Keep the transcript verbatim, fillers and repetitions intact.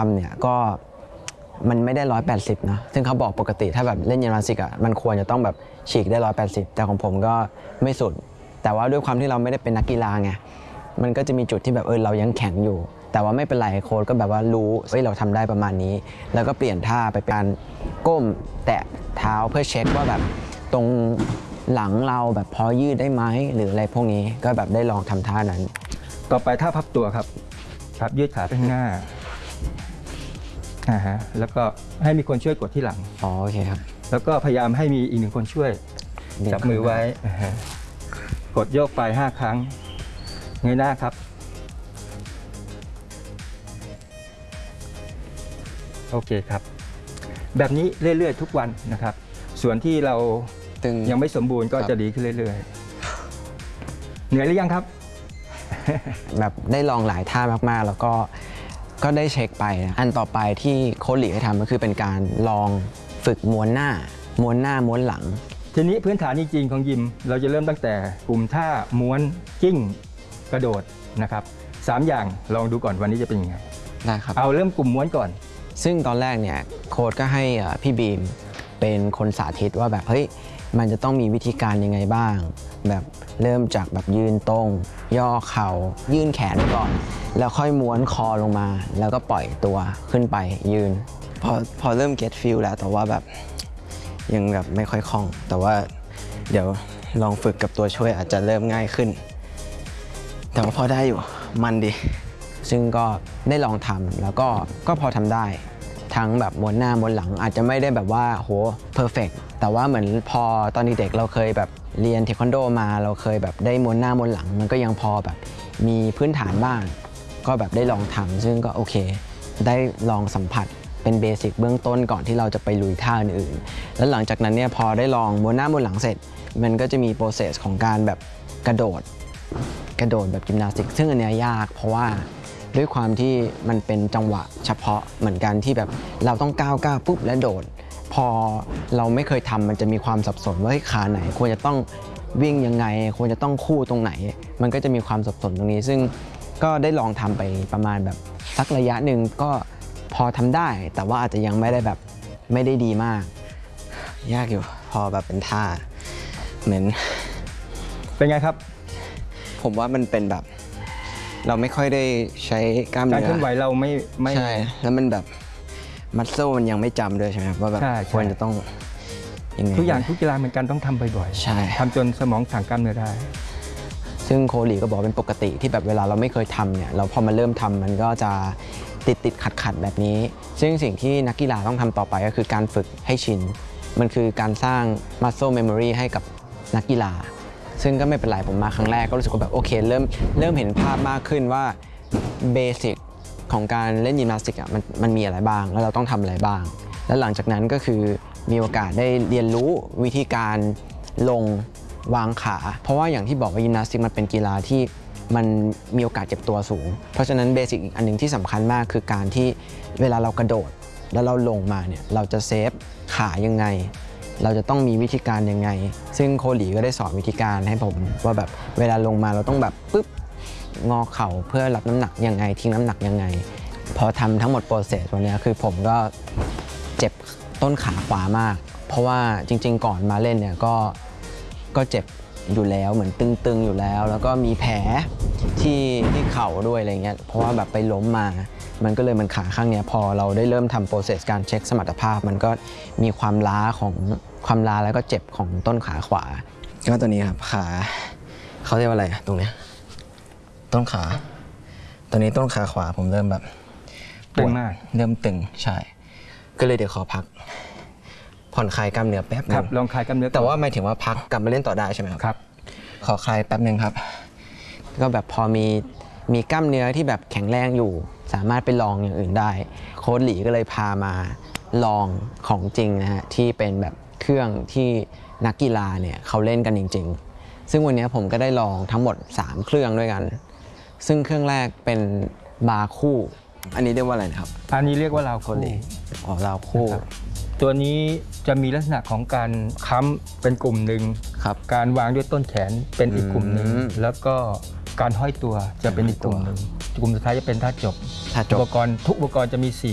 ำเนี่ยก็มันไม่ได้ร้อยแปดสิบนะซึ่งเขาบอกปกติถ้าแบบเล่นยิมนาสติกอ่ะมันควรจะต้องแบบฉีกได้ร้อยแปดสิบแต่ของผมก็ไม่สุดแต่ว่าด้วยความที่เราไม่ได้เป็นนักกีฬาไงมันก็จะมีจุดที่แบบเออเรายังแข็งอยู่แต่ว่าไม่เป็นไรโค้ชก็แบบว่ารู้เฮ้ยเราทำได้ประมาณนี้แล้วก็เปลี่ยนท่าไปเป็นการก้มแตะเท้าเพื่อเช็คว่าแบบตรงหลังเราแบบพอยืดได้ไหมหรืออะไรพวกนี้ก็แบบได้ลองทำท่านั้นต่อไปท่าพับตัวครับครับยืดขาไปข้างหน้าอ่าฮะแล้วก็ให้มีคนช่วยกดที่หลังอ๋อโอเคครับแล้วก็พยายามให้มีอีกหนึ่งคนช่วยจับมือไว้กดโยกไปห้าครั้งเงยหน้าครับโอเคครับแบบนี้เรื่อยๆทุกวันนะครับส่วนที่เรายังไม่สมบูรณ์ก็จะดีขึ้นเรื่อยๆเหนื่อยหรือยังครับแบบได้ลองหลายท่ามากๆแล้วก็ก็ได้เช็คไปอันต่อไปที่โค้ชหลีให้ทำก็คือเป็นการลองฝึกม้วนหน้าม้วนหน้าม้วนหลังทีนี้พื้นฐานจริงๆของยิมเราจะเริ่มตั้งแต่กลุ่มท่าม้วนกิ้งกระโดดนะครับสามอย่างลองดูก่อนวันนี้จะเป็นยังไงได้ครับเอาเริ่มกลุ่มม้วนก่อนซึ่งตอนแรกเนี่ยโค้ชก็ให้พี่บีมเป็นคนสาธิตว่าแบบเฮ้ยมันจะต้องมีวิธีการยังไงบ้างแบบเริ่มจากแบบยืนตรงย่อเข่ายื่นแขนก่อนแล้วค่อยม้วนคอลงมาแล้วก็ปล่อยตัวขึ้นไปยืนพอพอเริ่ม get feel แล้วแต่ว่าแบบยังแบบไม่ค่อยคล่องแต่ว่าเดี๋ยวลองฝึกกับตัวช่วยอาจจะเริ่มง่ายขึ้นแต่ว่าพอได้อยู่มันดีซึ่งก็ได้ลองทำแล้วก็ก็พอทำได้ทั้งแบบม้วนหน้าม้วนหลังอาจจะไม่ได้แบบว่าโหเพอร์เฟกต์แต่ว่าเหมือนพอตอนเด็กเราเคยแบบเรียนเทควันโดมาเราเคยแบบได้ม้วนหน้าม้วนหลังมันก็ยังพอแบบมีพื้นฐานบ้างก็แบบได้ลองทำซึ่งก็โอเคได้ลองสัมผัสเป็นเบสิกเบื้องต้นก่อนที่เราจะไปลุยท่าอื่นๆแล้วหลังจากนั้นเนี่ยพอได้ลองม้วนหน้าม้วนหลังเสร็จมันก็จะมีโปรเซสของการแบบกระโดดกระโดดแบบยิมนาสติกซึ่งอันเนี้ยยากเพราะว่าด้วยความที่มันเป็นจังหวะเฉพาะเหมือนกันที่แบบเราต้องก้าวก้าวปุ๊บแล้วโดดพอเราไม่เคยทำมันจะมีความสับสนว่าขาไหนควรจะต้องวิ่งยังไงควรจะต้องคู่ตรงไหนมันก็จะมีความสับสนตรงนี้ซึ่งก็ได้ลองทำไปประมาณแบบสักระยะหนึ่งก็พอทำได้แต่ว่าอาจจะยังไม่ได้แบบไม่ได้ดีมากยากอยู่พอแบบเป็นท่าเหมือนเป็นไงครับผมว่ามันเป็นแบบเราไม่ค่อยได้ใช้กล้ามเนื้อการเคลื่อนไหวเราไม่ไม่ใช่แล้วมันแบบมัสเซิลมันยังไม่จำด้วยใช่ไหมครับว่าแบบควรจะต้องยังไงทุกอย่างทุกกีฬาเหมือนกันต้องทำบ่อยๆใช่ทำจนสมองสั่งกล้ามเนื้อได้ซึ่งโคลีก็บอกเป็นปกติที่แบบเวลาเราไม่เคยทำเนี่ยเราพอมาเริ่มทำมันก็จะติดติดขัดขัดแบบนี้ซึ่งสิ่งที่นักกีฬาต้องทำต่อไปก็คือการฝึกให้ชินมันคือการสร้าง muscle memory ให้กับนักกีฬาซึ่งก็ไม่เป็นไรผมมาครั้งแรกก็รู้สึกว่าแบบโอเคเริ่มเริ่มเห็นภาพมากขึ้นว่าเบสิกของการเล่นยิมนาสติกอ่ะมันมันมีอะไรบ้างแล้วเราต้องทำอะไรบ้างแล้วหลังจากนั้นก็คือมีโอกาสได้เรียนรู้วิธีการลงวางขาเพราะว่าอย่างที่บอกว่ายิมนาสติกมันเป็นกีฬาที่มันมีโอกาสเจ็บตัวสูงเพราะฉะนั้นเบสิกอีกอันหนึ่งที่สำคัญมากคือการที่เวลาเรากระโดดแล้วเราลงมาเนี่ยเราจะเซฟขายังไงเราจะต้องมีวิธีการยังไงซึ่งโคลีก็ได้สอนวิธีการให้ผมว่าแบบเวลาลงมาเราต้องแบบปึ๊บงอเข่าเพื่อรับน้ำหนักยังไงทิ้งน้ำหนักยังไงพอทำทั้งหมดโปรเซสวันนี้คือผมก็เจ็บต้นขาขวามากเพราะว่าจริงๆก่อนมาเล่นเนี่ยก็ก็เจ็บอยู่แล้วเหมือนตึงๆอยู่แล้วแล้วก็มีแผลที่ที่เข่าด้วยอะไรเงี้ยเพราะว่าแบบไปล้มมามันก็เลยมันขาข้างเนี้ยพอเราได้เริ่มทำโปรเซสการเช็คสมรรถภาพมันก็มีความล้าของความล้าแล้วก็เจ็บของต้นขาขวาก็ตัวนี้ครับขาเขาเรียกว่าอะไรตรงเนี้ยต้นขาตัวนี้ต้นขาขวาผมเริ่มแบบตึงมากเริ่มตึงใช่ก็เลยเดี๋ยวขอพักผ่อนคลายกล้ามเนื้อแป๊บนึงครับลองคลายกล้ามเนื้อแต่ว่าหมายถึงว่าพักกลับมาเล่นต่อได้ใช่ไหมครับครับขอคลายแป๊บนึงครับก็แบบพอมีมีกล้ามเนื้อที่แบบแข็งแรงอยู่สามารถไปลองอย่างอื่นได้โค้ชหลีก็เลยพามาลองของจริงนะฮะที่เป็นแบบเครื่องที่นักกีฬาเนี่ยเขาเล่นกันจริงๆซึ่งวันนี้ผมก็ได้ลองทั้งหมดสามเครื่องด้วยกันซึ่งเครื่องแรกเป็นบาร์คู่อันนี้เรียกว่าอะไรนะครับอันนี้เรียกว่าราวคู่อ๋อราวคู่ตัวนี้จะมีลักษณะของการค้ำเป็นกลุ่มหนึ่งครับการวางด้วยต้นแขนเป็นอีกกลุ่มหนึ่งแล้วก็การห้อยตัวจะเป็นอีกกลุ่มหนึ่งกลุ่มสุดท้ายจะเป็นท่าจบอุปกรณ์ทุกอุปกรณ์จะมีสี่